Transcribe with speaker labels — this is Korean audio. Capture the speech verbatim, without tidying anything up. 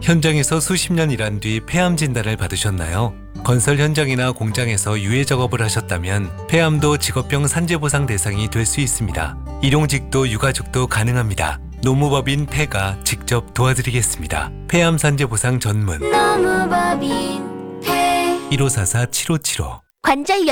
Speaker 1: 현장에서 수십 년 일한 뒤 폐암 진단을 받으셨나요? 건설 현장이나 공장에서 유해 작업을 하셨다면 폐암도 직업병 산재보상 대상이 될 수 있습니다. 일용직도 유가족도 가능합니다. 노무법인 폐가 직접 도와드리겠습니다. 폐암 산재보상 전문
Speaker 2: 노무법인 폐
Speaker 1: 일오사사 칠오칠오
Speaker 2: 관절